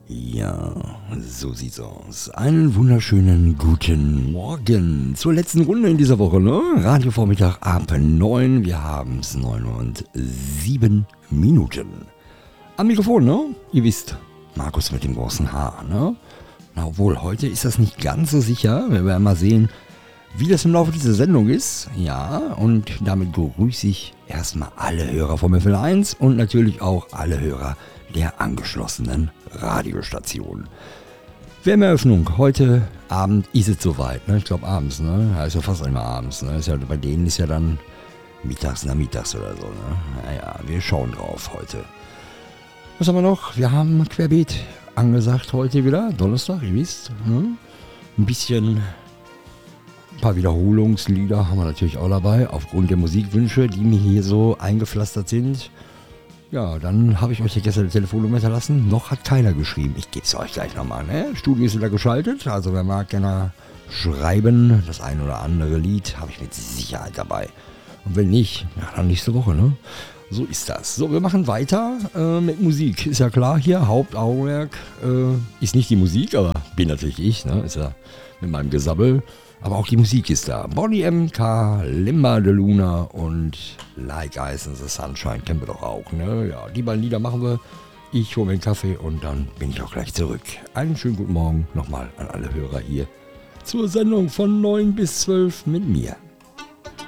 Ja, so sieht's aus. Einen wunderschönen guten Morgen zur letzten Runde in dieser Woche, ne? Radiovormittag ab 9. Wir haben's 9 und 7 Minuten. Am Mikrofon, ne? Ihr wisst, Markus mit dem großen H, ne? Na, obwohl, heute ist das nicht ganz so sicher. Wir werden mal sehen, wie das im Laufe dieser Sendung ist. Ja, und damit grüße ich erstmal alle Hörer vom FL1 und natürlich auch alle Hörer der angeschlossenen Radiostation. Wärmeeröffnung. Heute Abend ist es soweit. Ne? Ich glaube abends. Ne? Ja, ist ja fast einmal abends. Ne? Ist ja, bei denen ist ja dann mittags oder so. Ne? Naja, wir schauen drauf heute. Was haben wir noch? Wir haben Querbeet angesagt heute wieder. Donnerstag, ihr wisst. Ne? Ein paar Wiederholungslieder haben wir natürlich auch dabei. Aufgrund der Musikwünsche, die mir hier so eingepflastert sind. Ja, dann habe ich euch ja gestern eine Telefonnummer hinterlassen. Noch hat keiner geschrieben. Ich gebe es euch gleich nochmal. Ne? Studio ist wieder geschaltet. Also wer mag, gerne schreiben. Das ein oder andere Lied habe ich mit Sicherheit dabei. Und wenn nicht, ja, dann nächste Woche. Ne? So ist das. So, wir machen weiter mit Musik. Ist ja klar, hier Hauptaugenmerk ist nicht die Musik, aber bin natürlich ich. Ne? Ist ja mit meinem Gesabbel. Aber auch die Musik ist da. Bonnie M.K., Limba de Luna und Like Ice in the Sunshine kennen wir doch auch. Ne? Ja, die beiden Lieder machen wir. Ich hole mir einen Kaffee und dann bin ich auch gleich zurück. Einen schönen guten Morgen nochmal an alle Hörer hier zur Sendung von 9 bis 12 mit mir.